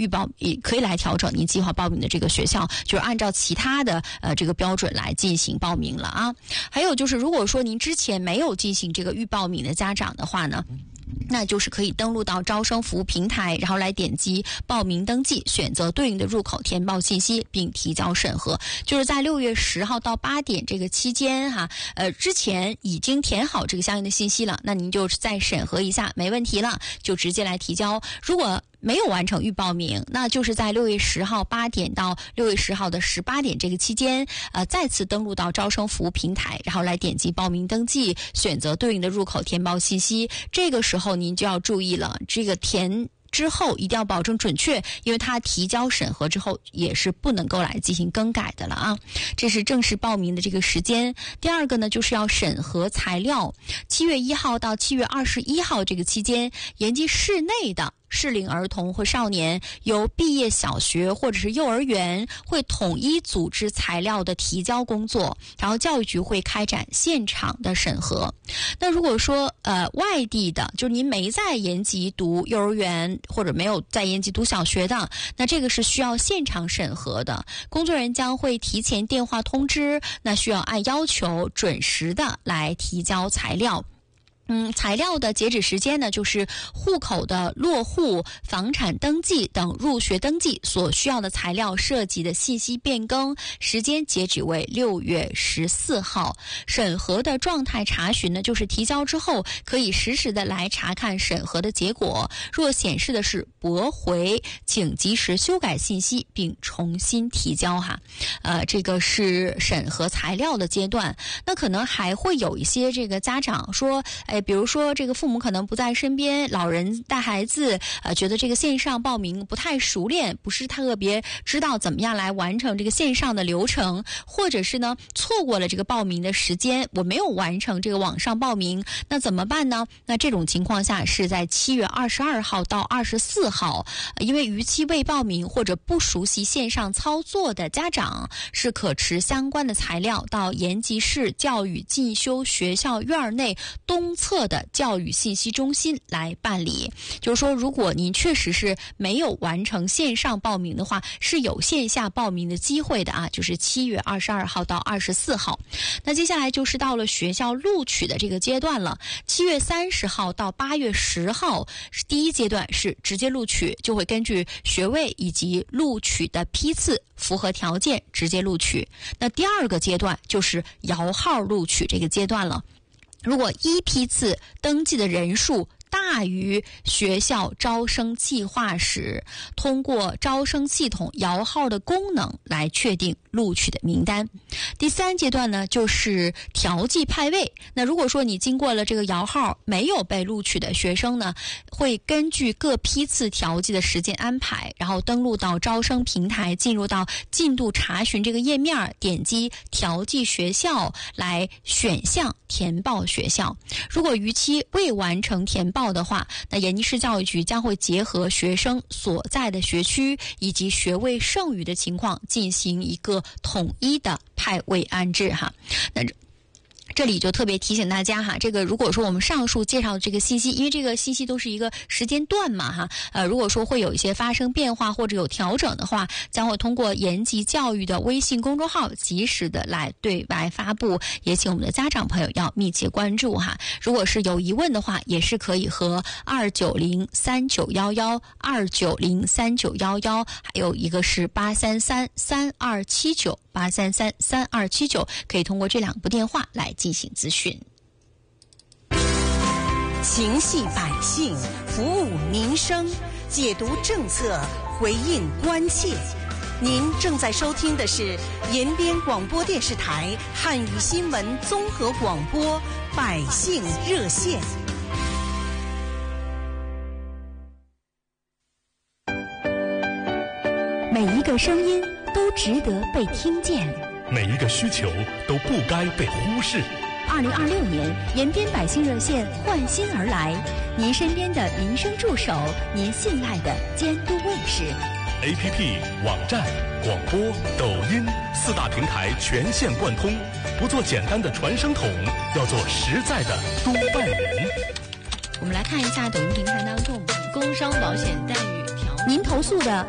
可以来调整您计划报名的这个学校，就是按照其他的这个标准来进行报名了啊。还有就是，如果说您之前没有进行这个预报名的家长的话呢，那就是可以登录到招生服务平台，然后来点击报名登记，选择对应的入口填报信息，并提交审核。就是在6月10号到8点这个期间哈，之前已经填好这个相应的信息了，那您就再审核一下，没问题了，就直接来提交。如果没有完成预报名，那就是在6月10号8点到6月10号的18点这个期间，再次登录到招生服务平台，然后来点击报名登记，选择对应的入口填报信息。这个时候您就要注意了，这个填之后一定要保证准确，因为它提交审核之后也是不能够来进行更改的了啊。这是正式报名的这个时间。第二个呢，就是要审核材料，7月1号到7月21号这个期间，延吉市内的适龄儿童或少年由毕业小学或者是幼儿园会统一组织材料的提交工作，然后教育局会开展现场的审核。那如果说外地的，就是您没在延吉读幼儿园或者没有在延吉读小学的，那这个是需要现场审核的，工作人员将会提前电话通知，那需要按要求准时的来提交材料。材料的截止时间呢，就是户口的落户、房产登记等入学登记所需要的材料涉及的信息变更时间截止为6月14号。审核的状态查询呢，就是提交之后可以实时的来查看审核的结果，若显示的是驳回，请及时修改信息并重新提交哈。这个是审核材料的阶段。那可能还会有一些这个家长说，比如说这个父母可能不在身边，老人带孩子，觉得这个线上报名不太熟练，不是特别知道怎么样来完成这个线上的流程，或者是呢错过了这个报名的时间，我没有完成这个网上报名，那怎么办呢？那这种情况下是在7月22号到24号，因为逾期未报名或者不熟悉线上操作的家长，是可持相关的材料到延吉市教育进修学校院内东侧的教育信息中心来办理。就是说，如果您确实是没有完成线上报名的话，是有线下报名的机会的啊，就是7月22号到24号。那接下来就是到了学校录取的这个阶段了。7月30号到8月10号，第一阶段是直接录取，就会根据学位以及录取的批次符合条件直接录取。那第二个阶段就是摇号录取这个阶段了。如果一批次登记的人数大于学校招生计划时，通过招生系统摇号的功能来确定录取的名单。第三阶段呢，就是调剂派位。那如果说你经过了这个摇号没有被录取的学生呢，会根据各批次调剂的时间安排，然后登录到招生平台，进入到进度查询这个页面，点击调剂学校来选项填报学校。如果逾期未完成填报的话，那延吉市教育局将会结合学生所在的学区以及学位剩余的情况，进行一个统一的派位安置哈。那这里就特别提醒大家哈，这个如果说我们上述介绍的这个信息，因为这个信息都是一个时间段嘛哈，如果说会有一些发生变化或者有调整的话，将会通过延吉教育的微信公众号及时的来对外发布，也请我们的家长朋友要密切关注哈。如果是有疑问的话，也是可以和2903911、2903911，还有一个是8333279。8333279，可以通过这2部电话来进行咨询。 情系百姓，服务民生，解读政策，回应关切。您正在收听的是延边广播电视台汉语新闻综合广播百姓热线。 每一个声音都值得被听见， 每一个需求都不该被忽视。 2026年延边百姓热线换新而来，您身边的民生助手，您信赖的监督卫士。 APP、网站、广播、抖音4大平台全线贯通，不做简单的传声筒，要做实在的督办人。 我们来看一下抖音平台当中工伤保险待遇条， 您投诉的